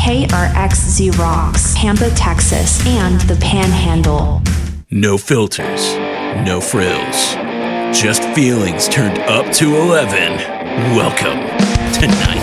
KRXZ Rocks, Pampa, Texas, and the Panhandle. No filters, no frills, just feelings turned up to 11. Welcome to 90.